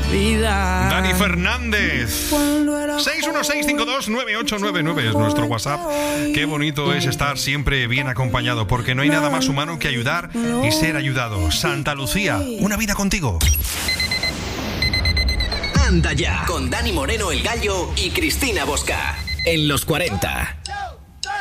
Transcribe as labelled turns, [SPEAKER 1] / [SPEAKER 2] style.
[SPEAKER 1] vida.
[SPEAKER 2] Dani Fernández. 616529899 es nuestro WhatsApp. Qué bonito es estar siempre bien acompañado, porque no hay nada más humano que ayudar y ser ayudado. Santa Lucía, una vida contigo.
[SPEAKER 3] Anda ya, con Dani Moreno el Gallo y Cristina Bosca. En los 40.